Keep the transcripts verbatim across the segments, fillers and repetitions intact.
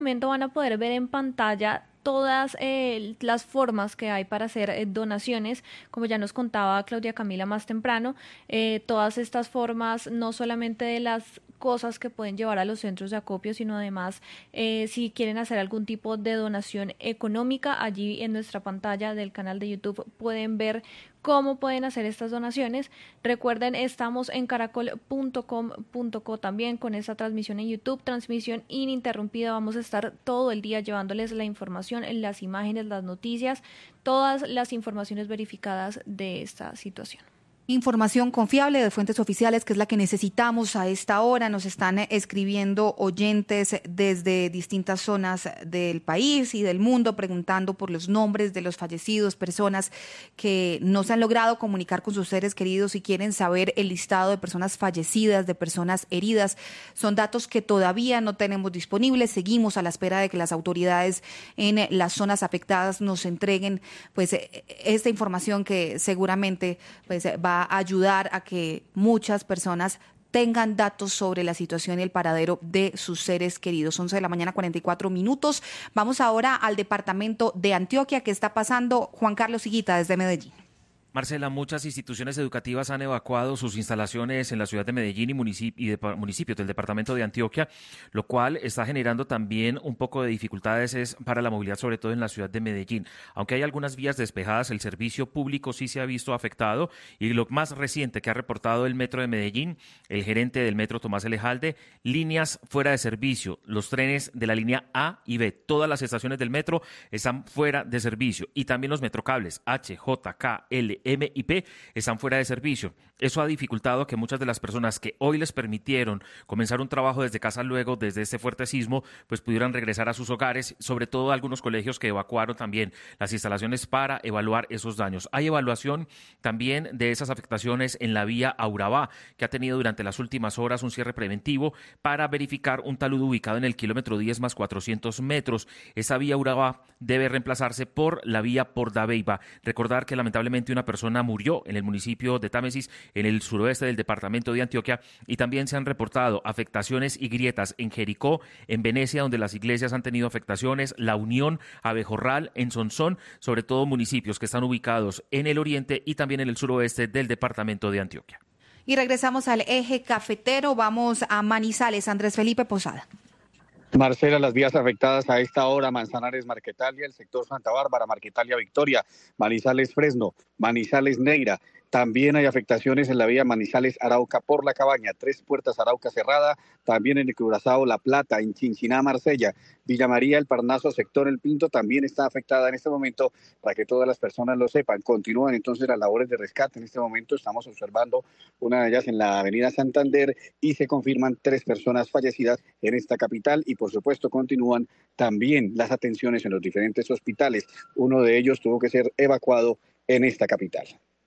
momento van a poder ver en pantalla todas eh, las formas que hay para hacer eh, donaciones, como ya nos contaba Claudia Camila más temprano, eh, todas estas formas no solamente de las cosas que pueden llevar a los centros de acopio, sino además eh, si quieren hacer algún tipo de donación económica, allí en nuestra pantalla del canal de YouTube pueden ver cómo pueden hacer estas donaciones. Recuerden, estamos en caracol punto com punto co también con esta transmisión en YouTube, transmisión ininterrumpida. Vamos a estar todo el día llevándoles la información, las imágenes, las noticias, todas las informaciones verificadas de esta situación. Información confiable de fuentes oficiales, que es la que necesitamos a esta hora. Nos están escribiendo oyentes desde distintas zonas del país y del mundo preguntando por los nombres de los fallecidos, personas que no se han logrado comunicar con sus seres queridos y quieren saber el listado de personas fallecidas, de personas heridas. Son datos que todavía no tenemos disponibles. Seguimos a la espera de que las autoridades en las zonas afectadas nos entreguen pues esta información que seguramente pues va a ayudar a que muchas personas tengan datos sobre la situación y el paradero de sus seres queridos. once de la mañana, cuarenta y cuatro minutos. Vamos ahora al departamento de Antioquia. ¿Qué está pasando? Juan Carlos Higuita, desde Medellín. Marcela, muchas instituciones educativas han evacuado sus instalaciones en la ciudad de Medellín y, municip- y de municipios del departamento de Antioquia, lo cual está generando también un poco de dificultades es para la movilidad, sobre todo en la ciudad de Medellín. Aunque hay algunas vías despejadas, el servicio público sí se ha visto afectado, y lo más reciente que ha reportado el Metro de Medellín, el gerente del Metro, Tomás Elejalde, líneas fuera de servicio, los trenes de la línea A y B, todas las estaciones del metro están fuera de servicio, y también los metrocables H, J, K, L, M y P están fuera de servicio. Eso ha dificultado que muchas de las personas que hoy les permitieron comenzar un trabajo desde casa luego, desde este fuerte sismo, pues pudieran regresar a sus hogares, sobre todo algunos colegios que evacuaron también las instalaciones para evaluar esos daños. Hay evaluación también de esas afectaciones en la vía Aurabá, que ha tenido durante las últimas horas un cierre preventivo para verificar un talud ubicado en el kilómetro diez más cuatrocientos metros. Esa vía Aurabá debe reemplazarse por la vía Pordabeiba. Recordar que lamentablemente una persona murió en el municipio de Támesis, en el suroeste del departamento de Antioquia, y también se han reportado afectaciones y grietas en Jericó, en Venecia, donde las iglesias han tenido afectaciones, La Unión, Abejorral, en Sonsón, sobre todo municipios que están ubicados en el oriente y también en el suroeste del departamento de Antioquia. Y regresamos al eje cafetero, vamos a Manizales. Andrés Felipe Posada. Marcela, las vías afectadas a esta hora: Manzanares, Marquetalia, el sector Santa Bárbara, Marquetalia, Victoria, Manizales, Fresno, Manizales, Neira. También hay afectaciones en la vía Manizales, Arauca por la Cabaña, Tres Puertas, Arauca cerrada, también en el Curazao, La Plata, en Chinchiná, Marsella, Villa María, El Parnaso, sector El Pinto también está afectada en este momento, para que todas las personas lo sepan. Continúan entonces las labores de rescate. En este momento estamos observando una de ellas en la avenida Santander y se confirman tres personas fallecidas en esta capital, y por supuesto continúan también las atenciones en los diferentes hospitales. Uno de ellos tuvo que ser evacuado en esta capital.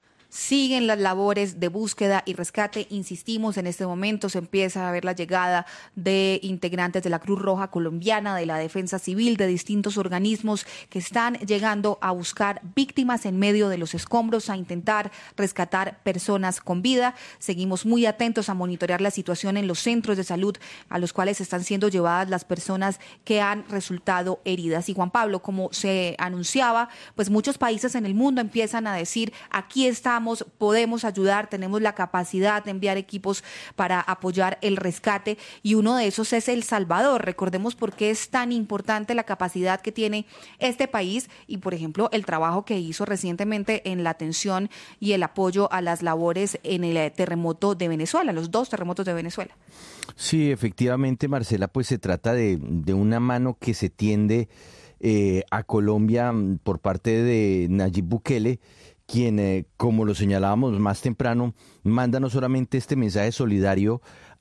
Siguen las labores de búsqueda y rescate. Insistimos, en este momento se empieza a ver la llegada de integrantes de la Cruz Roja Colombiana, de la Defensa Civil, de distintos organismos que están llegando a buscar víctimas en medio de los escombros, a intentar rescatar personas con vida. Seguimos muy atentos a monitorear la situación en los centros de salud a los cuales están siendo llevadas las personas que han resultado heridas. Y Juan Pablo, como se anunciaba, pues muchos países en el mundo empiezan a decir: aquí estamos, podemos ayudar, tenemos la capacidad de enviar equipos para apoyar el rescate, y uno de esos es El Salvador. Recordemos por qué es tan importante la capacidad que tiene este país y, por ejemplo, el trabajo que hizo recientemente en la atención y el apoyo a las labores en el terremoto de Venezuela, los dos terremotos de Venezuela. Sí, efectivamente, Marcela, pues se trata de, de una mano que se tiende eh, a Colombia por parte de Nayib Bukele, quien, eh, como lo señalábamos más temprano, manda no solamente este mensaje solidario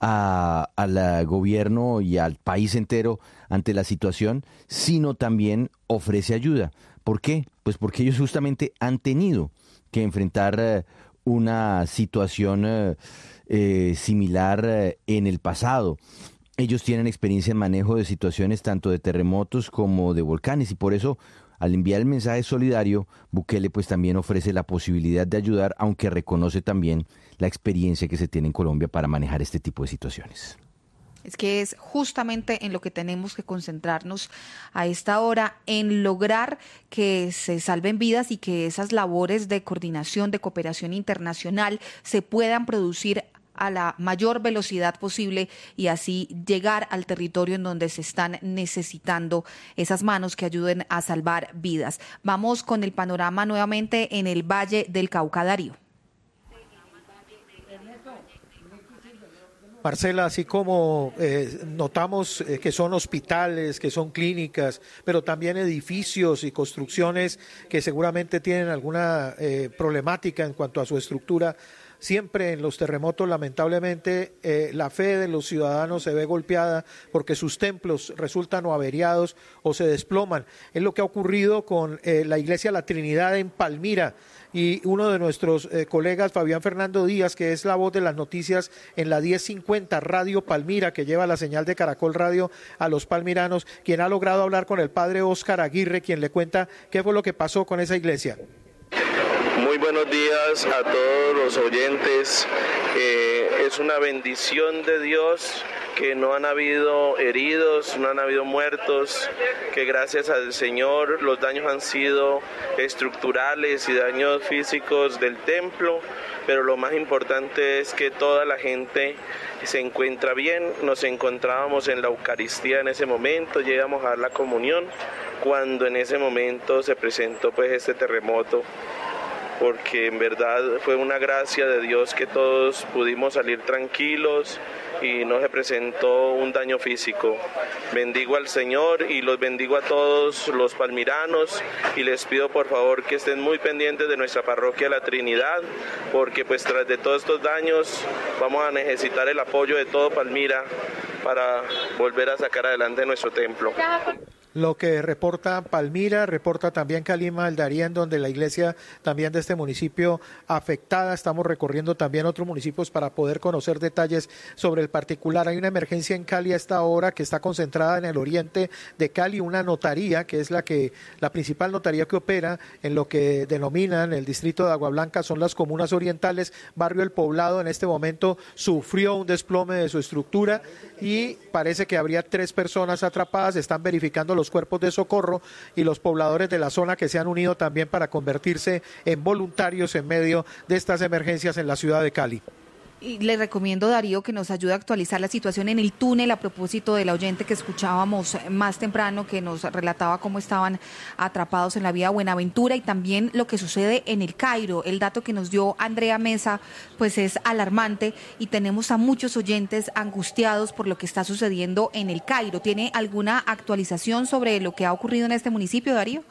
a, al gobierno y al país entero ante la situación, sino también ofrece ayuda. ¿Por qué? Pues porque ellos justamente han tenido que enfrentar eh, una situación eh, eh, similar eh, en el pasado. Ellos tienen experiencia en manejo de situaciones tanto de terremotos como de volcanes, y por eso, al enviar el mensaje solidario, Bukele pues también ofrece la posibilidad de ayudar, aunque reconoce también la experiencia que se tiene en Colombia para manejar este tipo de situaciones. Es que es justamente en lo que tenemos que concentrarnos a esta hora, en lograr que se salven vidas y que esas labores de coordinación, de cooperación internacional se puedan producir a la mayor velocidad posible y así llegar al territorio en donde se están necesitando esas manos que ayuden a salvar vidas. Vamos con el panorama nuevamente en el Valle del Cauca, Darío. Marcela, así como eh, notamos eh, que son hospitales, que son clínicas, pero también edificios y construcciones que seguramente tienen alguna eh, problemática en cuanto a su estructura, siempre en los terremotos, lamentablemente, eh, la fe de los ciudadanos se ve golpeada porque sus templos resultan o averiados o se desploman. Es lo que ha ocurrido con eh, la Iglesia La Trinidad en Palmira. Y uno de nuestros eh, colegas, Fabián Fernando Díaz, que es la voz de las noticias en la diez cincuenta Radio Palmira, que lleva la señal de Caracol Radio a los palmiranos, quien ha logrado hablar con el padre Óscar Aguirre, quien le cuenta qué fue lo que pasó con esa iglesia. Muy buenos días a todos los oyentes. Eh, es una bendición de Dios que no han habido heridos, no han habido muertos, que gracias al Señor los daños han sido estructurales y daños físicos del templo, pero lo más importante es que toda la gente se encuentra bien. Nos encontrábamos en la Eucaristía en ese momento, llegamos a dar la comunión, cuando en ese momento se presentó pues este terremoto, porque en verdad fue una gracia de Dios que todos pudimos salir tranquilos y no se presentó un daño físico. Bendigo al Señor y los bendigo a todos los palmiranos y les pido por favor que estén muy pendientes de nuestra parroquia La Trinidad, porque pues tras de todos estos daños vamos a necesitar el apoyo de todo Palmira para volver a sacar adelante nuestro templo. Lo que reporta Palmira, reporta también Calima del Darién, donde la iglesia también de este municipio afectada. Estamos recorriendo también otros municipios para poder conocer detalles sobre el particular. Hay una emergencia en Cali a esta hora que está concentrada en el oriente de Cali, una notaría que es la que la principal notaría que opera en lo que denominan el distrito de Agua Blanca, son las comunas orientales. Barrio El Poblado en este momento sufrió un desplome de su estructura y parece que habría tres personas atrapadas. Están verificando los los cuerpos de socorro y los pobladores de la zona que se han unido también para convertirse en voluntarios en medio de estas emergencias en la ciudad de Cali. Y le recomiendo, Darío, que nos ayude a actualizar la situación en el túnel a propósito del oyente que escuchábamos más temprano, que nos relataba cómo estaban atrapados en la vía Buenaventura, y también lo que sucede en el Cairo. El dato que nos dio Andrea Mesa pues es alarmante y tenemos a muchos oyentes angustiados por lo que está sucediendo en el Cairo. ¿Tiene alguna actualización sobre lo que ha ocurrido en este municipio, Darío?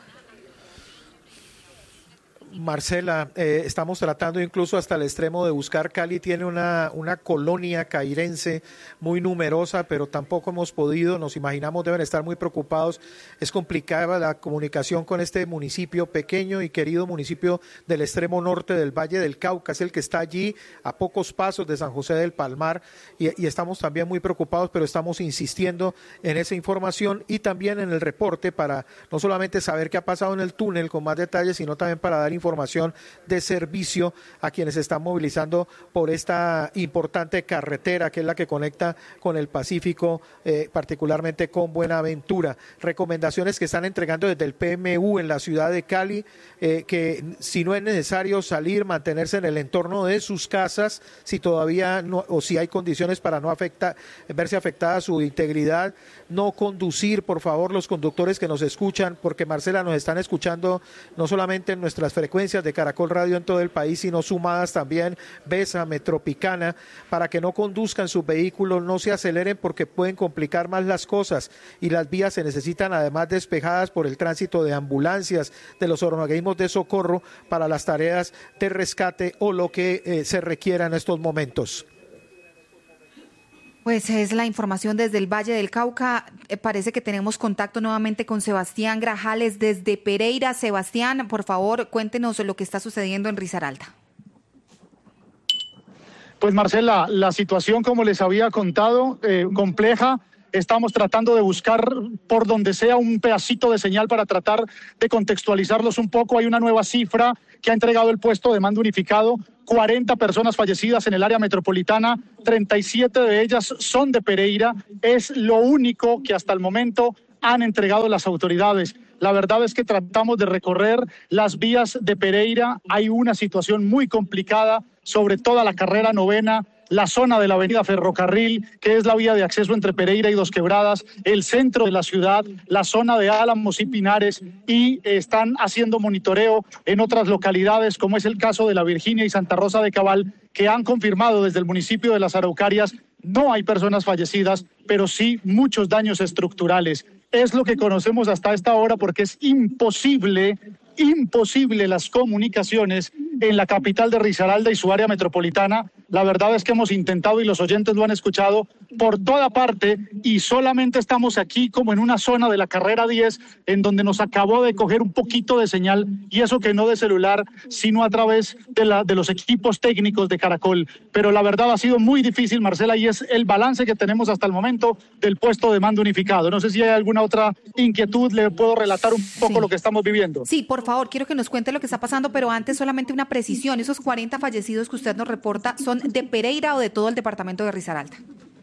Marcela, eh, estamos tratando incluso hasta el extremo de buscar. Cali tiene una, una colonia cairense muy numerosa, pero tampoco hemos podido, nos imaginamos deben estar muy preocupados. Es complicada la comunicación con este municipio, pequeño y querido municipio del extremo norte del Valle del Cauca, es el que está allí a pocos pasos de San José del Palmar, y, y estamos también muy preocupados, pero estamos insistiendo en esa información y también en el reporte para no solamente saber qué ha pasado en el túnel con más detalles, sino también para dar información información de servicio a quienes se están movilizando por esta importante carretera que es la que conecta con el Pacífico, eh, particularmente con Buenaventura. Recomendaciones que están entregando desde el P M U en la ciudad de Cali, eh, que si no es necesario salir, mantenerse en el entorno de sus casas, si todavía no, o si hay condiciones para no afectar, verse afectada su integridad, no conducir, por favor, los conductores que nos escuchan, porque Marcela, nos están escuchando no solamente en nuestras frecuencias de Caracol Radio en todo el país, sino sumadas también Besa, Metropicana, para que no conduzcan sus vehículos, no se aceleren porque pueden complicar más las cosas, y las vías se necesitan además despejadas por el tránsito de ambulancias, de los organismos de socorro para las tareas de rescate o lo que eh, se requiera en estos momentos. Pues es la información desde el Valle del Cauca. Eh, parece que tenemos contacto nuevamente con Sebastián Grajales desde Pereira. Sebastián, por favor, cuéntenos lo que está sucediendo en Risaralda. Pues Marcela, la situación, como les había contado, eh, compleja. estamos tratando de buscar por donde sea un pedacito de señal para tratar de contextualizarlos un poco. Hay una nueva cifra que ha entregado el puesto de mando unificado, cuarenta personas fallecidas en el área metropolitana, treinta y siete de ellas son de Pereira, es lo único que hasta el momento han entregado las autoridades. La verdad es que tratamos de recorrer las vías de Pereira, hay una situación muy complicada sobre toda la carrera novena, la zona de la avenida Ferrocarril, que es la vía de acceso entre Pereira y Dos Quebradas, el centro de la ciudad, la zona de Álamos y Pinares, y están haciendo monitoreo en otras localidades, como es el caso de La Virginia y Santa Rosa de Cabal, que han confirmado desde el municipio de Las Araucarias, no hay personas fallecidas, pero sí muchos daños estructurales. Es lo que conocemos hasta esta hora porque es imposible, imposible las comunicaciones en la capital de Risaralda y su área metropolitana. La verdad es que hemos intentado, y los oyentes lo han escuchado, por toda parte, y solamente estamos aquí como en una zona de la carrera diez, en donde nos acabó de coger un poquito de señal, y eso que no de celular, sino a través de, la, de los equipos técnicos de Caracol. Pero la verdad ha sido muy difícil, Marcela, y es el balance que tenemos hasta el momento del puesto de mando unificado. No sé si hay alguna otra inquietud, le puedo relatar un poco sí. lo que estamos viviendo. Sí, por favor, quiero que nos cuente lo que está pasando, pero antes solamente una precisión. ¿Esos cuarenta fallecidos que usted nos reporta son de Pereira o de todo el departamento de Risaralda?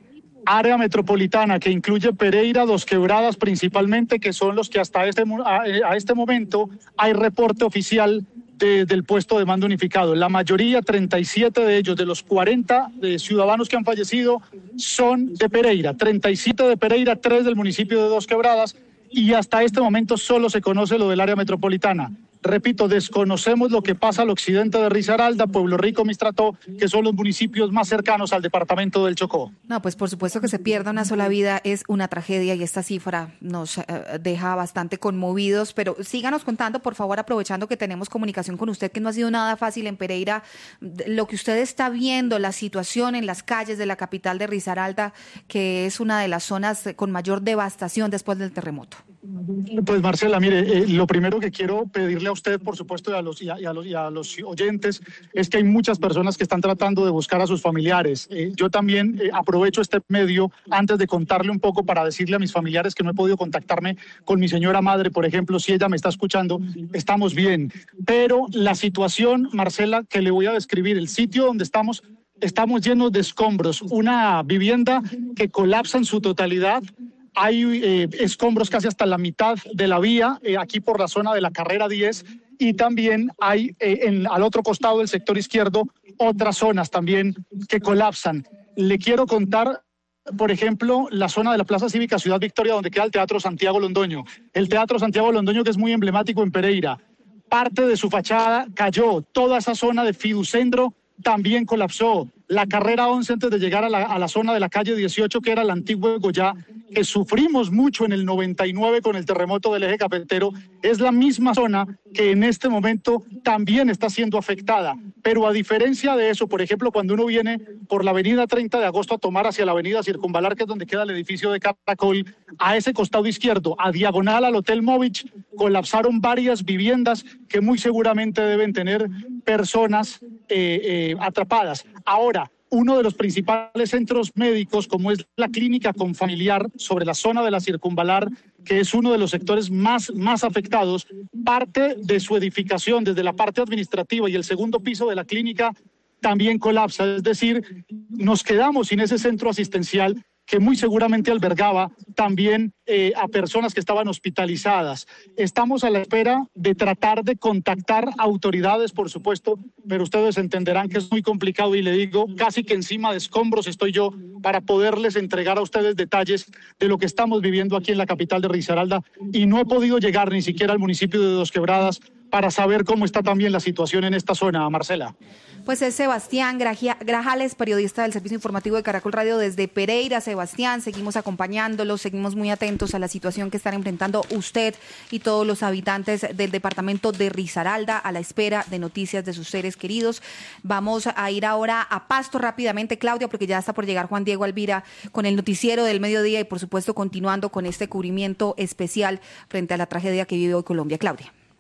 Área metropolitana, que incluye Pereira, Dos Quebradas principalmente, que son los que hasta este, a, a este momento hay reporte oficial de, del puesto de mando unificado. La mayoría, treinta y siete de ellos, de los cuarenta de ciudadanos que han fallecido, son de Pereira. treinta y siete de Pereira, tres del municipio de Dos Quebradas, y hasta este momento solo se conoce lo del área metropolitana. Repito, desconocemos lo que pasa al occidente de Risaralda, Pueblo Rico, Mistrató, que son los municipios más cercanos al departamento del Chocó. No, pues por supuesto que se pierda una sola vida es una tragedia y esta cifra nos uh, deja bastante conmovidos, pero síganos contando, por favor, aprovechando que tenemos comunicación con usted, que no ha sido nada fácil en Pereira, lo que usted está viendo, la situación en las calles de la capital de Risaralda, que es una de las zonas con mayor devastación después del terremoto. Pues Marcela, mire, eh, lo primero que quiero pedirle a usted, por supuesto, y a, los, y, a, y, a los, y a los oyentes, es que hay muchas personas que están tratando de buscar a sus familiares. Eh, yo también eh, aprovecho este medio antes de contarle un poco para decirle a mis familiares que no he podido contactarme con mi señora madre, por ejemplo, si ella me está escuchando, estamos bien. Pero la situación, Marcela, que le voy a describir, el sitio donde estamos, estamos llenos de escombros, una vivienda que colapsa en su totalidad. Hay eh, escombros casi hasta la mitad de la vía, eh, aquí por la zona de la carrera diez, y también hay eh, en, al otro costado del sector izquierdo otras zonas también que colapsan. Le quiero contar, por ejemplo, la zona de la Plaza Cívica Ciudad Victoria, donde queda el Teatro Santiago Londoño. El Teatro Santiago Londoño, que es muy emblemático en Pereira. Parte de su fachada cayó, toda esa zona de Fiducentro también colapsó. La carrera once, antes de llegar a la, a la zona de la calle dieciocho, que era el antiguo Goya, que sufrimos mucho en el noventa y nueve con el terremoto del eje cafetero, es la misma zona que en este momento también está siendo afectada. Pero a diferencia de eso, por ejemplo, cuando uno viene por la avenida treinta de agosto a tomar hacia la avenida Circunvalar, que es donde queda el edificio de Caracol, a ese costado izquierdo, a diagonal al Hotel Movich, colapsaron varias viviendas que muy seguramente deben tener personas eh, eh, atrapadas. Ahora, uno de los principales centros médicos, como es la Clínica Confamiliar, sobre la zona de la Circunvalar, que es uno de los sectores más, más afectados, parte de su edificación, desde la parte administrativa y el segundo piso de la clínica, también colapsa. Es decir, nos quedamos sin ese centro asistencial que muy seguramente albergaba también eh, a personas que estaban hospitalizadas. Estamos a la espera de tratar de contactar autoridades, por supuesto, pero ustedes entenderán que es muy complicado y le digo, casi que encima de escombros estoy yo para poderles entregar a ustedes detalles de lo que estamos viviendo aquí en la capital de Risaralda, y no he podido llegar ni siquiera al municipio de Dos Quebradas para saber cómo está también la situación en esta zona, Marcela. Pues es Sebastián Grajales, periodista del Servicio Informativo de Caracol Radio desde Pereira. Sebastián, seguimos acompañándolo, seguimos muy atentos a la situación que están enfrentando usted y todos los habitantes del departamento de Risaralda, a la espera de noticias de sus seres queridos. Vamos a ir ahora a Pasto rápidamente, Claudia, porque ya está por llegar Juan Diego Alvira con el noticiero del mediodía y, por supuesto, continuando con este cubrimiento especial frente a la tragedia que vive hoy Colombia. Claudia.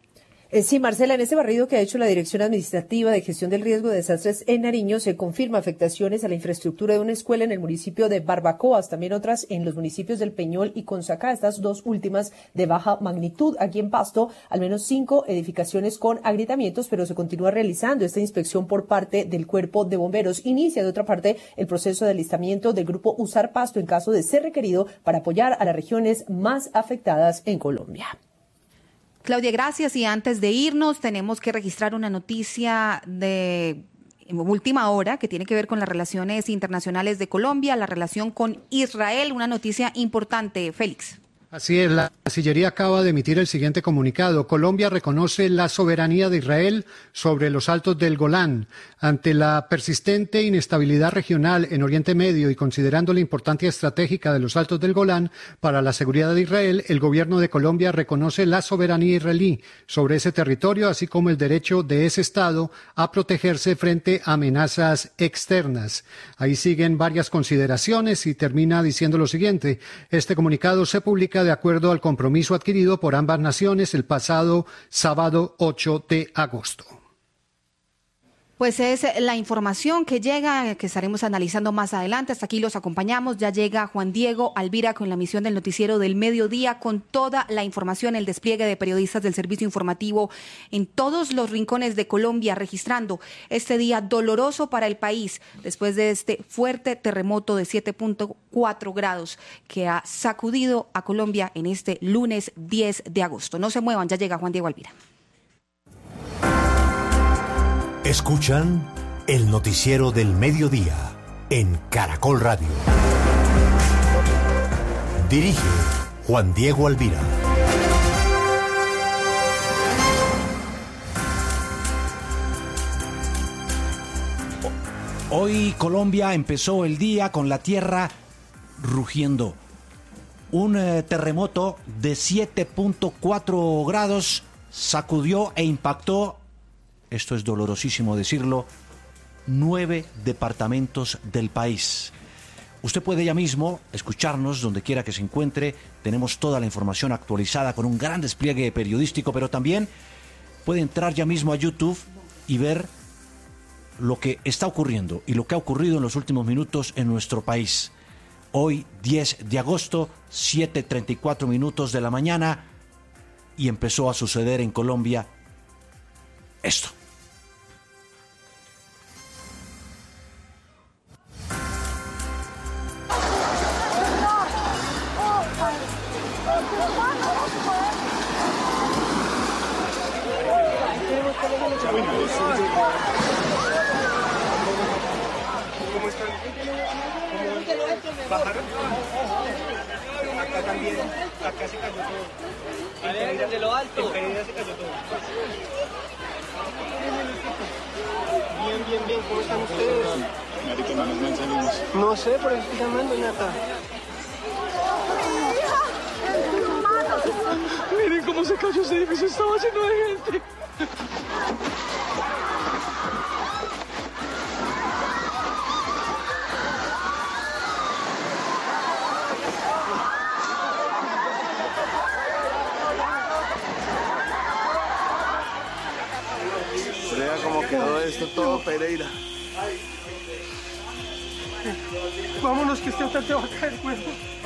Eh, sí, Marcela, en este barrido que ha hecho la Dirección Administrativa de Gestión del Riesgo de Desastres en Nariño se confirma afectaciones a la infraestructura de una escuela en el municipio de Barbacoas, también otras en los municipios del Peñol y Consacá, estas dos últimas de baja magnitud. Aquí en Pasto, al menos cinco edificaciones con agrietamientos, pero se continúa realizando esta inspección por parte del Cuerpo de Bomberos. Inicia, de otra parte, el proceso de alistamiento del grupo Usar Pasto en caso de ser requerido para apoyar a las regiones más afectadas en Colombia. Claudia, gracias. Y antes de irnos, tenemos que registrar una noticia de última hora que tiene que ver con las relaciones internacionales de Colombia, la relación con Israel, una noticia importante. Félix. Así es, la Cancillería acaba de emitir el siguiente comunicado. Colombia reconoce la soberanía de Israel sobre los Altos del Golán. Ante la persistente inestabilidad regional en Oriente Medio y considerando la importancia estratégica de los Altos del Golán para la seguridad de Israel, el gobierno de Colombia reconoce la soberanía israelí sobre ese territorio, así como el derecho de ese Estado a protegerse frente a amenazas externas. Ahí siguen varias consideraciones y termina diciendo lo siguiente. Este comunicado se publica de acuerdo al compromiso adquirido por ambas naciones el pasado sábado ocho de agosto. Pues es la información que llega, que estaremos analizando más adelante. Hasta aquí los acompañamos. Ya llega Juan Diego Alvira con la emisión del noticiero del mediodía, con toda la información, el despliegue de periodistas del servicio informativo en todos los rincones de Colombia, registrando este día doloroso para el país después de este fuerte terremoto de siete punto cuatro grados que ha sacudido a Colombia en este lunes diez de agosto. No se muevan, ya llega Juan Diego Alvira. Escuchan el noticiero del mediodía en Caracol Radio. Dirige Juan Diego Alvira. Hoy Colombia empezó el día con la tierra rugiendo. Un eh, terremoto de siete punto cuatro grados sacudió e impactó, esto es dolorosísimo decirlo, nueve departamentos del país. Usted puede ya mismo escucharnos donde quiera que se encuentre. Tenemos toda la información actualizada con un gran despliegue periodístico, pero también puede entrar ya mismo a YouTube y ver lo que está ocurriendo y lo que ha ocurrido en los últimos minutos en nuestro país. Hoy, diez de agosto, siete treinta y cuatro minutos de la mañana, y empezó a suceder en Colombia esto. ¿Cómo están? ¿Bajaron? Acá también, acá se cayó todo. A ver, desde lo alto. En Pereira se cayó todo. Bien, bien, bien, ¿cómo están ustedes? Marica, no nos mencionemos. No sé, por eso estoy llamando, Nata. Miren cómo se cayó ese edificio, estaba lleno de gente. Vea cómo quedó esto todo, Pereira. Vámonos, que este hotel te va a caer, güey.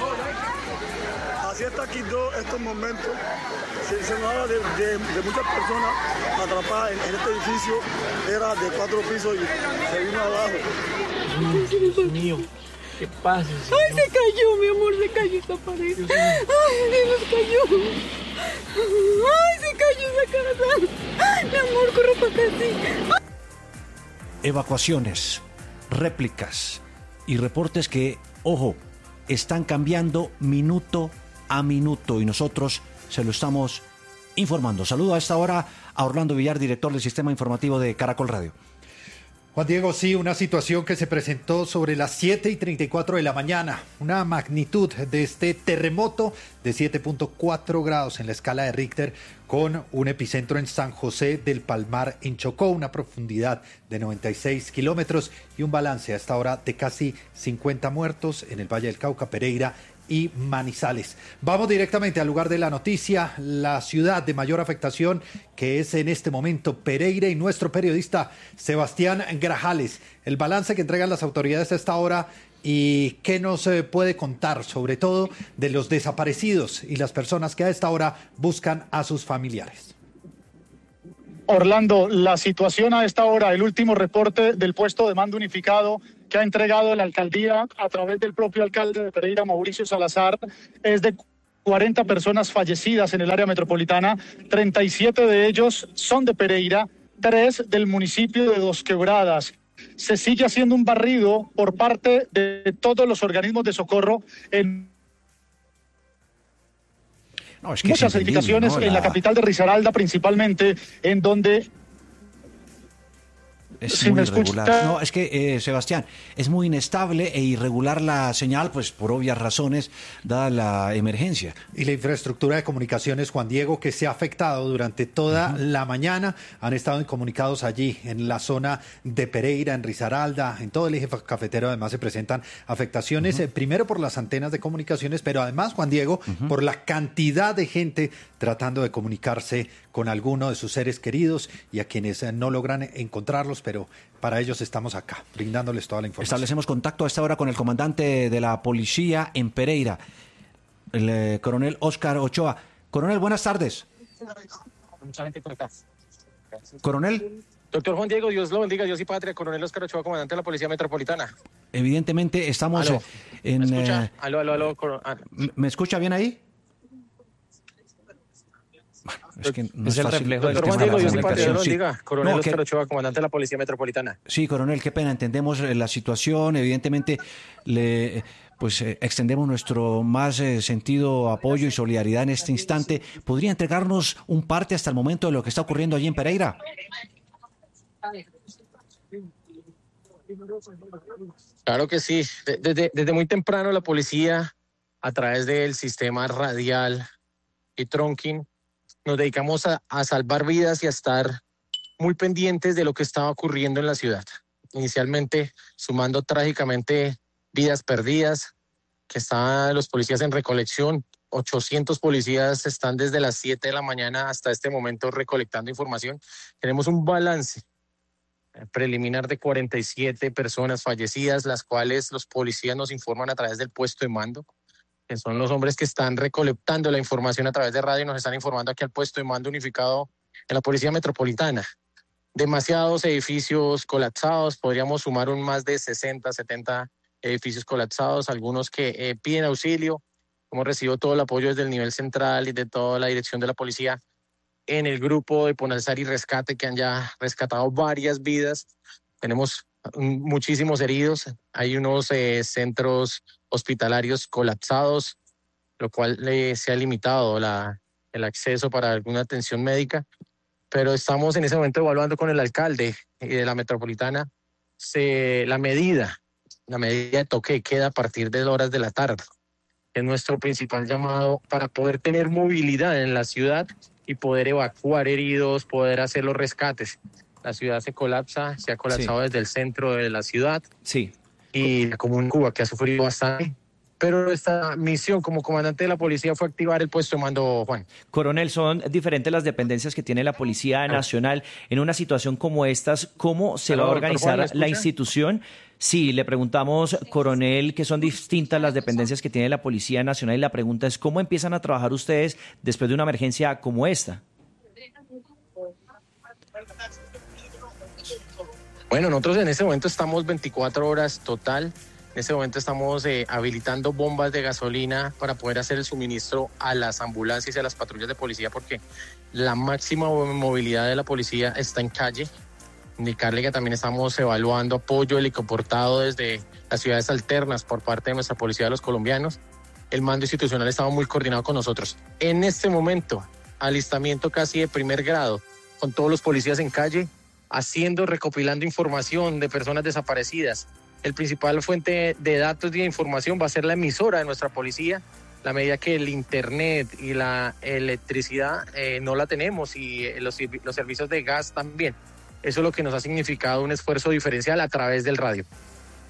Así está aquí todo estos momentos. Se, se nos habla de, de, de muchas personas atrapadas en, en este edificio. Era de cuatro pisos y se vino abajo. Dios mío, ¿qué pasa? Ay, se cayó, mi amor, se cayó esta pared. Ay, se nos cayó. Ay, se cayó esa casa. Ay, mi amor, corre para acá, sí. Evacuaciones, réplicas y reportes que, ojo, están cambiando minuto a minuto y nosotros se lo estamos informando. Saludo a esta hora a Orlando Villar, director del Sistema Informativo de Caracol Radio. Juan Diego, sí, una situación que se presentó sobre las siete y treinta y cuatro de la mañana. Una magnitud de este terremoto de siete punto cuatro grados en la escala de Richter, con un epicentro en San José del Palmar, en Chocó, una profundidad de noventa y seis kilómetros y un balance hasta ahora de casi cincuenta muertos en el Valle del Cauca, Pereira y Manizales. Vamos directamente al lugar de la noticia, la ciudad de mayor afectación, que es en este momento Pereira, y nuestro periodista Sebastián Grajales. El balance que entregan las autoridades a esta hora y qué nos puede contar, sobre todo, de los desaparecidos y las personas que a esta hora buscan a sus familiares. Orlando, la situación a esta hora, el último reporte del puesto de mando unificado que ha entregado la alcaldía a través del propio alcalde de Pereira, Mauricio Salazar, es de cuarenta personas fallecidas en el área metropolitana. treinta y siete de ellos son de Pereira, tres del municipio de Dos Quebradas. Se sigue haciendo un barrido por parte de todos los organismos de socorro en no, es que muchas edificaciones, ¿no? En la... la capital de Risaralda principalmente, en donde... Es si muy irregular. No, es que, eh, Sebastián, es muy inestable e irregular la señal, pues por obvias razones, dada la emergencia. Y la infraestructura de comunicaciones, Juan Diego, que se ha afectado durante toda uh-huh. la mañana. Han estado incomunicados allí, en la zona de Pereira, en Risaralda, en todo el eje cafetero. Además se presentan afectaciones, uh-huh. eh, primero por las antenas de comunicaciones, pero además, Juan Diego, uh-huh. por la cantidad de gente tratando de comunicarse con alguno de sus seres queridos y a quienes no logran encontrarlos, pero para ellos estamos acá, brindándoles toda la información. Establecemos contacto a esta hora con el comandante de la policía en Pereira, el eh, coronel Óscar Ochoa. Coronel, buenas tardes. Mucha gente por acá. Coronel. Doctor Juan Diego, Dios lo bendiga, Dios y patria. Coronel Óscar Ochoa, comandante de la Policía Metropolitana. Evidentemente estamos aló. en... ¿Me escucha? Eh, aló, aló, aló. Cor... Ah. ¿Me escucha bien ahí? Es que no es, es el fácil. reflejo del tema de la comunicación. Sí. Diga, coronel no, Óscar Ochoa, comandante de la Policía Metropolitana. Sí, coronel, qué pena, entendemos la situación, evidentemente le pues eh, extendemos nuestro más eh, sentido apoyo y solidaridad en este instante. ¿Podría entregarnos un parte hasta el momento de lo que está ocurriendo allí en Pereira? Claro que sí. Desde, desde muy temprano la policía, a través del sistema radial y trunking, nos dedicamos a, a salvar vidas y a estar muy pendientes de lo que estaba ocurriendo en la ciudad. Inicialmente sumando trágicamente vidas perdidas, que estaban los policías en recolección. ochocientos policías están desde las siete de la mañana hasta este momento recolectando información. Tenemos un balance preliminar de cuarenta y siete personas fallecidas, las cuales los policías nos informan a través del puesto de mando, que son los hombres que están recolectando la información a través de radio y nos están informando aquí al puesto de mando unificado en la Policía Metropolitana. Demasiados edificios colapsados, podríamos sumar un más de sesenta, setenta edificios colapsados, algunos que eh, piden auxilio. Hemos recibido todo el apoyo desde el nivel central y de toda la dirección de la policía en el grupo de Ponalzar y Rescate, que han ya rescatado varias vidas. Tenemos muchísimos heridos, hay unos eh, centros hospitalarios colapsados, lo cual eh, se ha limitado la, el acceso para alguna atención médica, pero estamos en ese momento evaluando con el alcalde de la metropolitana se, la medida, la medida de toque de queda a partir de horas de la tarde. Es nuestro principal llamado para poder tener movilidad en la ciudad y poder evacuar heridos, poder hacer los rescates. La ciudad se colapsa, se ha colapsado sí. desde el centro de la ciudad. Sí. Y la Comuna Cuba, que ha sufrido bastante. Pero esta misión como comandante de la policía fue activar el puesto de mando, Juan. Coronel, son diferentes las dependencias que tiene la Policía Nacional. En una situación como estas, ¿cómo se va a organizar Juan, la institución? Sí, le preguntamos, coronel, que son distintas las dependencias que tiene la Policía Nacional, y la pregunta es, ¿cómo empiezan a trabajar ustedes después de una emergencia como esta? Bueno, nosotros en este momento estamos veinticuatro horas total. En este momento estamos eh, habilitando bombas de gasolina para poder hacer el suministro a las ambulancias y a las patrullas de policía, porque la máxima movilidad de la policía está en calle. Indicarle que también estamos evaluando apoyo helicoportado desde las ciudades alternas por parte de nuestra policía de los colombianos. El mando institucional estaba muy coordinado con nosotros. En este momento, alistamiento casi de primer grado, con todos los policías en calle, haciendo, recopilando información de personas desaparecidas. El principal fuente de datos y de información va a ser la emisora de nuestra policía, la medida que el internet y la electricidad eh, no la tenemos, y los, los servicios de gas también. Eso es lo que nos ha significado un esfuerzo diferencial a través del radio.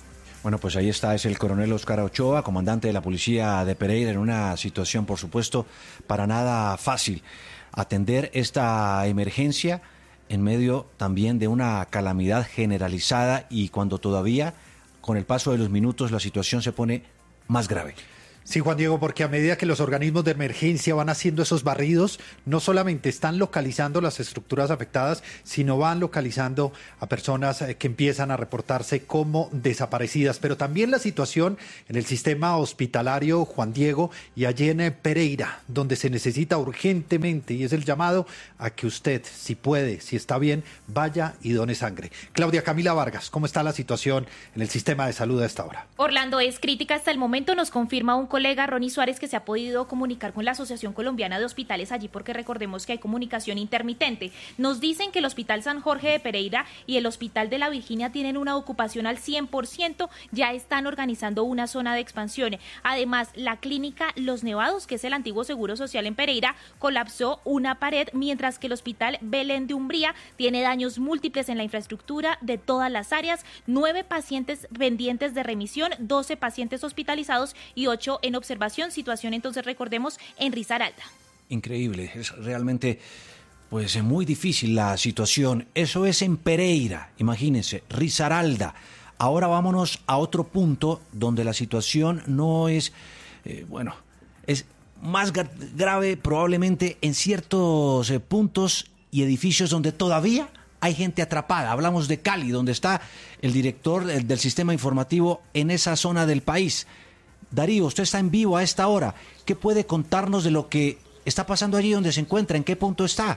Bueno, pues ahí está, es el coronel Óscar Ochoa, comandante de la policía de Pereira, en una situación, por supuesto, para nada fácil. Atender esta emergencia en medio también de una calamidad generalizada y cuando todavía, con el paso de los minutos, la situación se pone más grave. Sí, Juan Diego, porque a medida que los organismos de emergencia van haciendo esos barridos, no solamente están localizando las estructuras afectadas, sino van localizando a personas que empiezan a reportarse como desaparecidas. Pero también la situación en el sistema hospitalario, Juan Diego, y allí en Pereira, donde se necesita urgentemente, y es el llamado a que usted, si puede, si está bien, vaya y done sangre. Claudia Camila Vargas, ¿cómo está la situación en el sistema de salud a esta hora? Orlando, es crítica hasta el momento, nos confirma un colega Ronnie Suárez que se ha podido comunicar con la Asociación Colombiana de Hospitales allí porque recordemos que hay comunicación intermitente. Nos dicen que el Hospital San Jorge de Pereira y el Hospital de la Virginia tienen una ocupación al cien por ciento, ya están organizando una zona de expansión. Además, la clínica Los Nevados, que es el antiguo Seguro Social en Pereira, colapsó una pared, mientras que el Hospital Belén de Umbría tiene daños múltiples en la infraestructura de todas las áreas, nueve pacientes pendientes de remisión, doce pacientes hospitalizados y ocho en observación, situación entonces recordemos en Risaralda. Increíble, es realmente pues muy difícil la situación. Eso es en Pereira, imagínense, Risaralda. Ahora vámonos a otro punto donde la situación no es, eh, bueno, es más gra- grave probablemente en ciertos eh, puntos y edificios donde todavía hay gente atrapada. Hablamos de Cali, donde está el director del, del sistema informativo en esa zona del país. Darío, usted está en vivo a esta hora. ¿Qué puede contarnos de lo que está pasando allí donde se encuentra? ¿En qué punto está?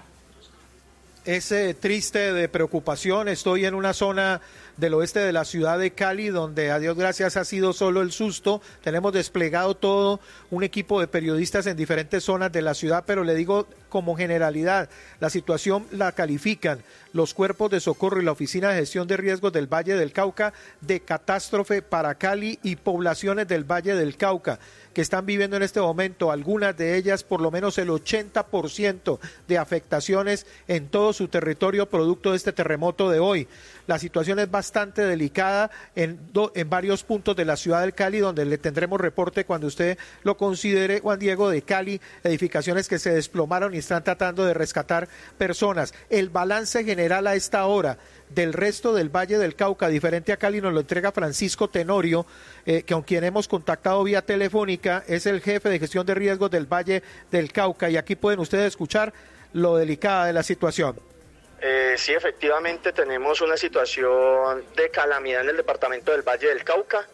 Es eh, triste, de preocupación. Estoy en una zona del oeste de la ciudad de Cali, donde a Dios gracias ha sido solo el susto. Tenemos desplegado todo un equipo de periodistas en diferentes zonas de la ciudad, pero le digo como generalidad, la situación la califican los cuerpos de socorro y la Oficina de Gestión de Riesgos del Valle del Cauca de catástrofe para Cali y poblaciones del Valle del Cauca, que están viviendo en este momento, algunas de ellas por lo menos el ochenta por ciento de afectaciones en todo su territorio producto de este terremoto de hoy. La situación es bastante delicada en, do, en varios puntos de la ciudad del Cali, donde le tendremos reporte cuando usted lo considere, Juan Diego, de Cali, edificaciones que se desplomaron y están tratando de rescatar personas. El balance general a esta hora del resto del Valle del Cauca, diferente a Cali, nos lo entrega Francisco Tenorio, eh, que con quien hemos contactado vía telefónica, es el jefe de gestión de riesgos del Valle del Cauca, y aquí pueden ustedes escuchar lo delicada de la situación. Eh, sí, efectivamente tenemos una situación de calamidad en el departamento del Valle del Cauca.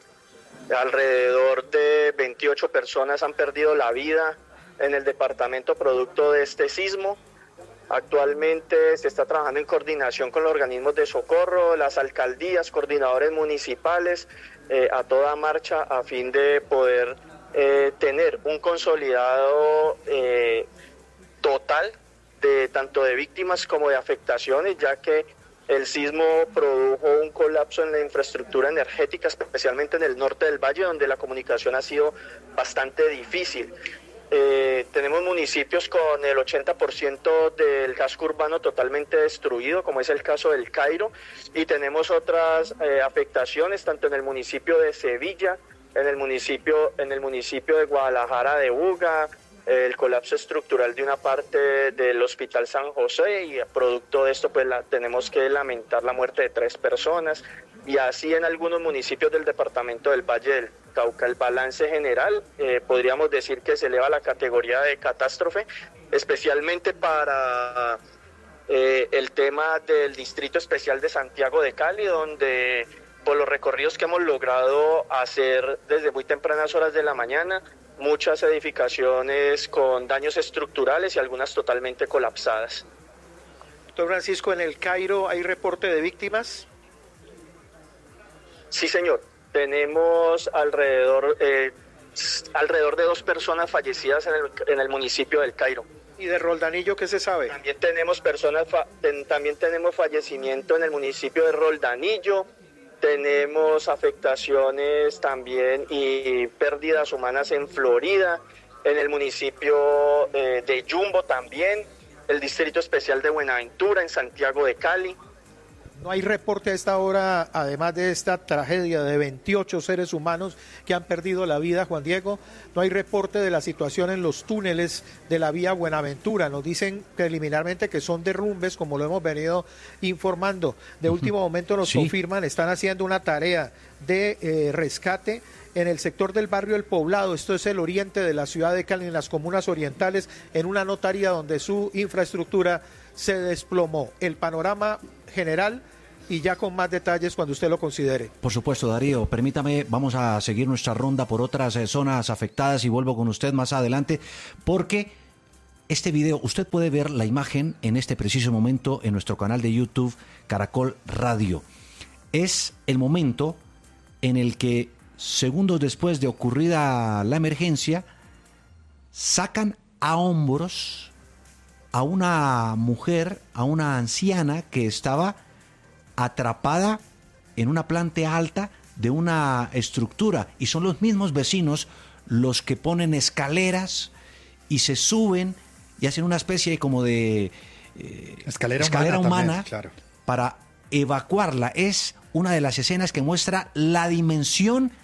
Alrededor de veintiocho personas han perdido la vida en el departamento producto de este sismo. Actualmente se está trabajando en coordinación con los organismos de socorro, las alcaldías, coordinadores municipales, eh, a toda marcha a fin de poder eh, tener un consolidado eh, total de tanto de víctimas como de afectaciones, ya que el sismo produjo un colapso en la infraestructura energética, especialmente en el norte del valle, donde la comunicación ha sido bastante difícil. Eh, tenemos municipios con el ochenta por ciento del casco urbano totalmente destruido, como es el caso del Cairo, y tenemos otras eh, afectaciones tanto en el municipio de Sevilla, en el municipio, en el municipio de Guadalajara de Buga, el colapso estructural de una parte del Hospital San José, y producto de esto pues la, tenemos que lamentar la muerte de tres personas, y así en algunos municipios del departamento del Valle del Cauca. El balance general eh, podríamos decir que se eleva a la categoría de catástrofe, especialmente para eh, el tema del Distrito Especial de Santiago de Cali, donde por los recorridos que hemos logrado hacer desde muy tempranas horas de la mañana, muchas edificaciones con daños estructurales y algunas totalmente colapsadas. Doctor Francisco, ¿en el Cairo hay reporte de víctimas? Sí, señor. Tenemos alrededor, eh, alrededor de dos personas fallecidas en el, en el municipio del Cairo. ¿Y de Roldanillo qué se sabe? También tenemos personas, fa- ten, también tenemos fallecimiento en el municipio de Roldanillo. Tenemos afectaciones también y pérdidas humanas en Florida, en el municipio eh, de Yumbo también, el Distrito Especial de Buenaventura, en Santiago de Cali. No hay reporte a esta hora, además de esta tragedia de veintiocho seres humanos que han perdido la vida, Juan Diego, no hay reporte de la situación en los túneles de la vía Buenaventura. Nos dicen preliminarmente que son derrumbes, como lo hemos venido informando. De último momento nos sí. confirman, están haciendo una tarea de eh, rescate en el sector del barrio El Poblado, esto es el oriente de la ciudad de Cali, en las comunas orientales, en una notaría donde su infraestructura se desplomó. El panorama general y ya con más detalles cuando usted lo considere. Por supuesto, Darío, permítame, vamos a seguir nuestra ronda por otras eh, zonas afectadas y vuelvo con usted más adelante, porque este video, usted puede ver la imagen en este preciso momento en nuestro canal de YouTube, Caracol Radio. Es el momento en el que, segundos después de ocurrida la emergencia, sacan a hombros a una mujer, a una anciana que estaba atrapada en una planta alta de una estructura, y son los mismos vecinos los que ponen escaleras y se suben y hacen una especie como de eh, escalera, escalera humana, humana también, claro, para evacuarla. Es una de las escenas que muestra la dimensión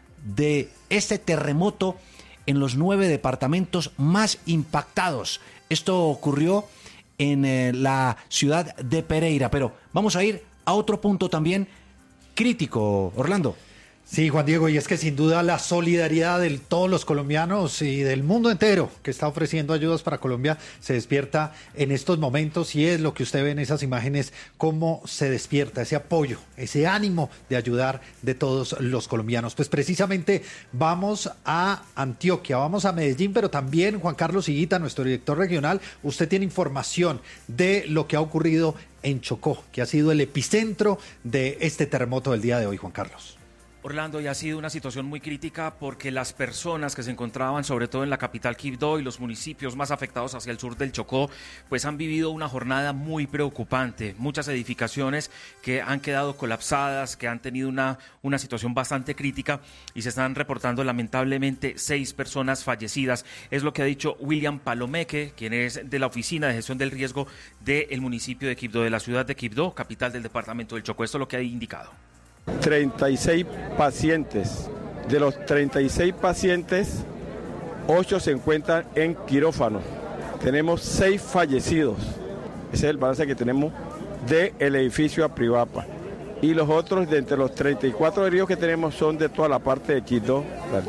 de este terremoto en los nueve departamentos más impactados. Esto ocurrió en eh, la ciudad de Pereira, pero vamos a ir a otro punto también crítico, Orlando. Sí, Juan Diego, y es que sin duda la solidaridad de todos los colombianos y del mundo entero que está ofreciendo ayudas para Colombia se despierta en estos momentos, y es lo que usted ve en esas imágenes, cómo se despierta ese apoyo, ese ánimo de ayudar de todos los colombianos. Pues precisamente vamos a Antioquia, vamos a Medellín, pero también Juan Carlos Higuita, nuestro director regional, usted tiene información de lo que ha ocurrido en Chocó, que ha sido el epicentro de este terremoto del día de hoy, Juan Carlos. Orlando, y ha sido una situación muy crítica porque las personas que se encontraban sobre todo en la capital Quibdó y los municipios más afectados hacia el sur del Chocó, pues han vivido una jornada muy preocupante. Muchas edificaciones que han quedado colapsadas, que han tenido una, una situación bastante crítica, y se están reportando lamentablemente seis personas fallecidas. Es lo que ha dicho William Palomeque, quien es de la Oficina de Gestión del Riesgo del municipio de Quibdó, de la ciudad de Quibdó, capital del departamento del Chocó. Esto es lo que ha indicado. treinta y seis pacientes. De los treinta y seis pacientes, ocho se encuentran en quirófano. Tenemos seis fallecidos. Ese es el balance que tenemos del edificio Aprivapa. Y los otros, de entre los treinta y cuatro heridos que tenemos, son de toda la parte de Quibdó.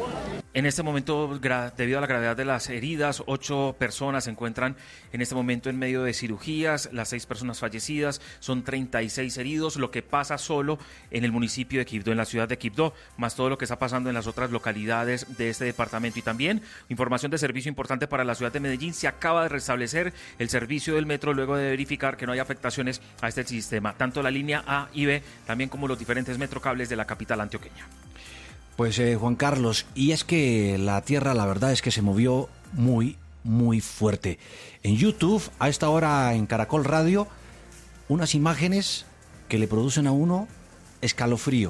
En este momento, debido a la gravedad de las heridas, ocho personas se encuentran en este momento en medio de cirugías, las seis personas fallecidas, son treinta y seis heridos, lo que pasa solo en el municipio de Quibdó, en la ciudad de Quibdó, más todo lo que está pasando en las otras localidades de este departamento. Y también, información de servicio importante para la ciudad de Medellín, se acaba de restablecer el servicio del metro luego de verificar que no hay afectaciones a este sistema, tanto la línea A y B, también como los diferentes metrocables de la capital antioqueña. Pues eh, Juan Carlos, y es que la tierra, la verdad es que se movió muy, muy fuerte. En YouTube, a esta hora en Caracol Radio, unas imágenes que le producen a uno escalofrío.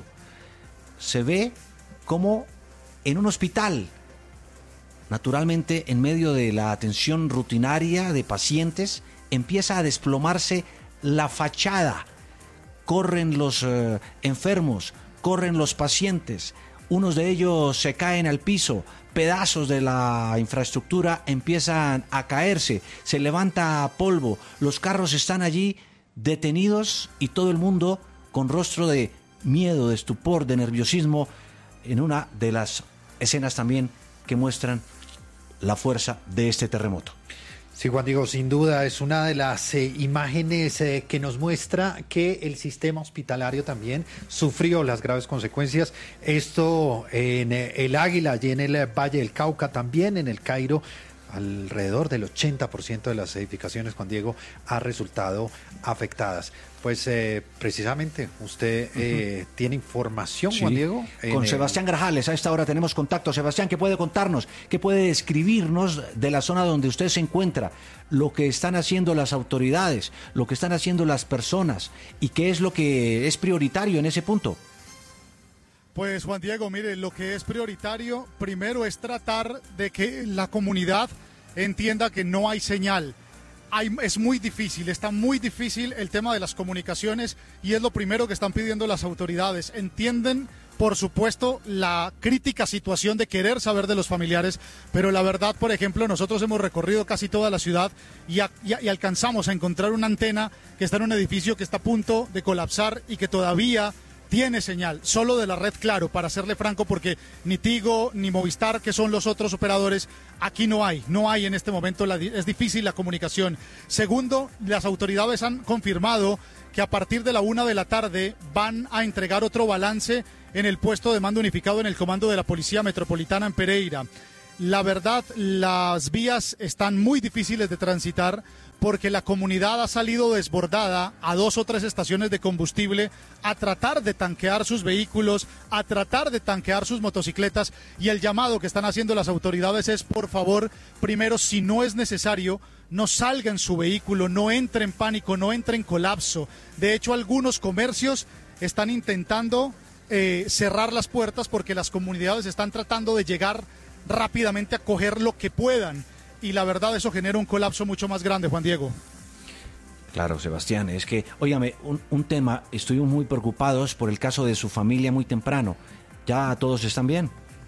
Se ve como en un hospital, naturalmente en medio de la atención rutinaria de pacientes, empieza a desplomarse la fachada. Corren los eh, enfermos, corren los pacientes. Unos de ellos se caen al piso, pedazos de la infraestructura empiezan a caerse, se levanta polvo, los carros están allí detenidos y todo el mundo con rostro de miedo, de estupor, de nerviosismo, en una de las escenas también que muestran la fuerza de este terremoto. Sí, Juan Diego, sin duda es una de las eh, imágenes eh, que nos muestra que el sistema hospitalario también sufrió las graves consecuencias. Esto en eh, el Águila, allí en el eh, Valle del Cauca, también en el Cairo, alrededor del ochenta por ciento de las edificaciones, Juan Diego, ha resultado afectadas. Pues eh, precisamente usted eh, uh-huh. tiene información, sí. Juan Diego. Con el... Sebastián Grajales, a esta hora tenemos contacto. Sebastián, ¿qué puede contarnos? ¿Qué puede describirnos de la zona donde usted se encuentra? Lo que están haciendo las autoridades, lo que están haciendo las personas y qué es lo que es prioritario en ese punto. Pues Juan Diego, mire, lo que es prioritario primero es tratar de que la comunidad entienda que no hay señal. hay, es muy difícil, está muy difícil el tema de las comunicaciones y es lo primero que están pidiendo las autoridades. Entienden, por supuesto, la crítica situación de querer saber de los familiares, pero la verdad, por ejemplo, nosotros hemos recorrido casi toda la ciudad y, a, y, a, y alcanzamos a encontrar una antena que está en un edificio que está a punto de colapsar y que todavía tiene señal, solo de la red Claro, para serle franco, porque ni Tigo ni Movistar, que son los otros operadores, aquí no hay, no hay en este momento, la, es difícil la comunicación. Segundo, las autoridades han confirmado que a partir de la una de la tarde van a entregar otro balance en el puesto de mando unificado en el comando de la Policía Metropolitana en Pereira. La verdad, las vías están muy difíciles de transitar porque la comunidad ha salido desbordada a dos o tres estaciones de combustible a tratar de tanquear sus vehículos, a tratar de tanquear sus motocicletas, y el llamado que están haciendo las autoridades es, por favor, primero, si no es necesario, no salga en su vehículo, no entre en pánico, no entre en colapso. De hecho, algunos comercios están intentando eh, cerrar las puertas porque las comunidades están tratando de llegar rápidamente a coger lo que puedan, y la verdad eso genera un colapso mucho más grande, Juan Diego. Claro, Sebastián, es que, óigame, un, un tema, estuvimos muy preocupados por el caso de su familia muy temprano. ¿Ya todos están bien?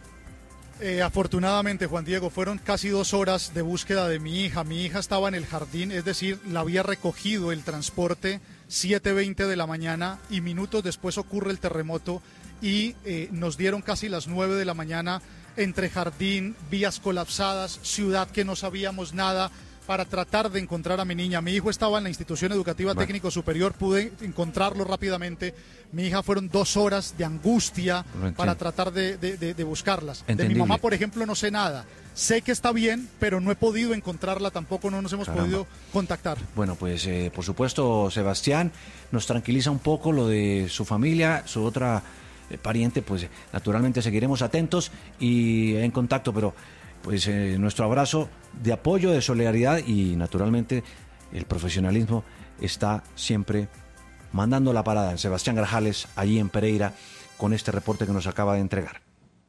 Eh, afortunadamente, Juan Diego, fueron casi dos horas de búsqueda de mi hija. Mi hija estaba en el jardín, es decir, la había recogido el transporte siete veinte de la mañana y minutos después ocurre el terremoto y eh, nos dieron casi las nueve de la mañana entre jardín, vías colapsadas, ciudad que no sabíamos nada, para tratar de encontrar a mi niña. Mi hijo estaba en la institución educativa bueno. técnico superior, pude encontrarlo rápidamente. Mi hija fueron dos horas de angustia para tratar de, de, de, de buscarlas. Entendible. De mi mamá, por ejemplo, no sé nada. Sé que está bien, pero no he podido encontrarla tampoco, no nos hemos Caramba. podido contactar. Bueno, pues eh, por supuesto, Sebastián, nos tranquiliza un poco lo de su familia, su otra eh, pariente, pues naturalmente seguiremos atentos y en contacto, pero pues eh, nuestro abrazo de apoyo, de solidaridad, y naturalmente el profesionalismo está siempre mandando la parada. Sebastián Grajales, allí en Pereira, con este reporte que nos acaba de entregar.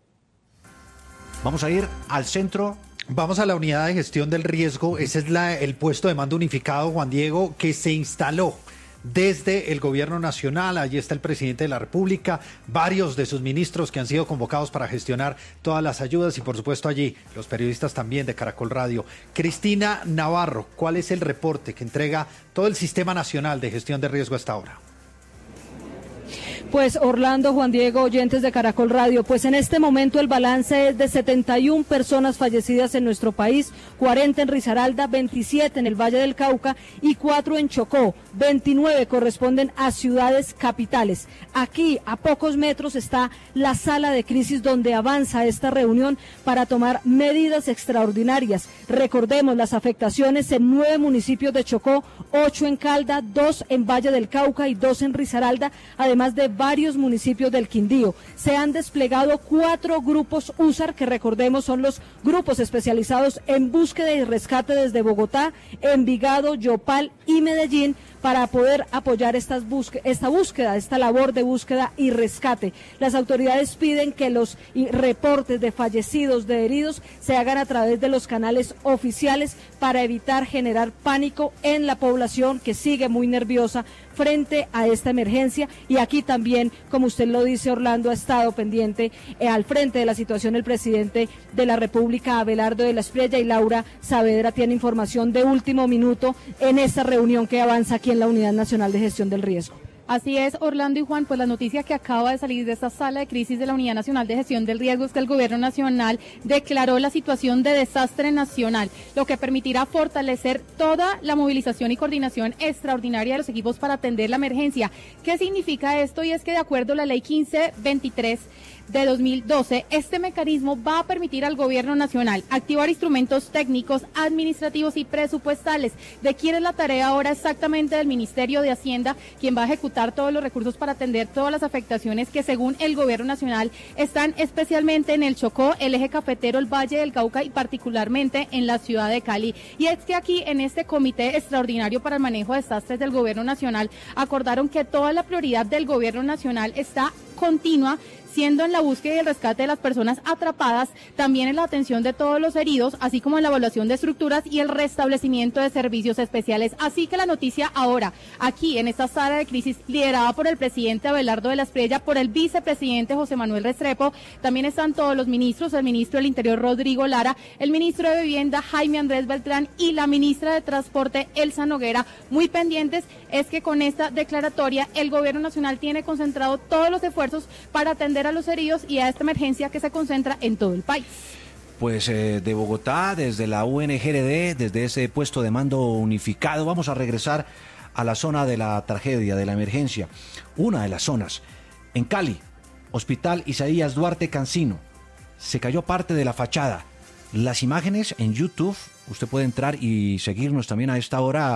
Vamos a ir al centro. Vamos a la unidad de gestión del riesgo. Ese es la, el puesto de mando unificado, Juan Diego, que se instaló desde el gobierno nacional. Allí está el presidente de la República, varios de sus ministros que han sido convocados para gestionar todas las ayudas y por supuesto allí los periodistas también de Caracol Radio. Cristina Navarro, ¿cuál es el reporte que entrega todo el Sistema Nacional de Gestión de Riesgo hasta ahora? Pues Orlando, Juan Diego, oyentes de Caracol Radio, pues en este momento el balance es de setenta y una personas fallecidas en nuestro país, cuarenta en Risaralda, veintisiete en el Valle del Cauca y cuatro en Chocó, veintinueve corresponden a ciudades capitales. Aquí, a pocos metros, está la sala de crisis donde avanza esta reunión para tomar medidas extraordinarias. Recordemos las afectaciones en nueve municipios de Chocó, ocho en Calda, dos en Valle del Cauca y dos en Risaralda, además de varios municipios del Quindío. Se han desplegado cuatro grupos U S A R, que recordemos son los grupos especializados en búsqueda y rescate desde Bogotá, Envigado, Yopal y Medellín, para poder apoyar estas búsqued- esta búsqueda, esta labor de búsqueda y rescate. Las autoridades piden que los reportes de fallecidos, de heridos, se hagan a través de los canales oficiales para evitar generar pánico en la población, que sigue muy nerviosa frente a esta emergencia. Y aquí también, como usted lo dice, Orlando, ha estado pendiente eh, al frente de la situación el presidente de la República, Abelardo de la Espriella, y Laura Saavedra tiene información de último minuto en esta reunión que avanza aquí en la Unidad Nacional de Gestión del Riesgo. Así es, Orlando y Juan, pues la noticia que acaba de salir de esta sala de crisis de la Unidad Nacional de Gestión del Riesgo es que el Gobierno Nacional declaró la situación de desastre nacional, lo que permitirá fortalecer toda la movilización y coordinación extraordinaria de los equipos para atender la emergencia. ¿Qué significa esto? Y es que de acuerdo a la ley quince veintitrés de dos mil doce, este mecanismo va a permitir al Gobierno Nacional activar instrumentos técnicos, administrativos y presupuestales. ¿De quién es la tarea ahora exactamente? Del Ministerio de Hacienda, quien va a ejecutar todos los recursos para atender todas las afectaciones que según el Gobierno Nacional están especialmente en el Chocó, el eje cafetero, el Valle del Cauca y particularmente en la ciudad de Cali. Y es que aquí en este Comité Extraordinario para el Manejo de Desastres del Gobierno Nacional acordaron que toda la prioridad del Gobierno Nacional está continua, siendo en la búsqueda y el rescate de las personas atrapadas, también en la atención de todos los heridos, así como en la evaluación de estructuras y el restablecimiento de servicios especiales. Así que la noticia ahora, aquí en esta sala de crisis, liderada por el presidente Abelardo de la Espriella, por el vicepresidente José Manuel Restrepo, también están todos los ministros, el ministro del Interior Rodrigo Lara, el ministro de Vivienda Jaime Andrés Beltrán y la ministra de Transporte Elsa Noguera. Muy pendientes es que con esta declaratoria el gobierno nacional tiene concentrado todos los esfuerzos para atender a los heridos y a esta emergencia que se concentra en todo el país. Pues eh, de Bogotá, desde la U N G R D, desde ese puesto de mando unificado, vamos a regresar a la zona de la tragedia, de la emergencia. Una de las zonas, en Cali, Hospital Isaías Duarte Cancino, se cayó parte de la fachada. Las imágenes en YouTube, usted puede entrar y seguirnos también a esta hora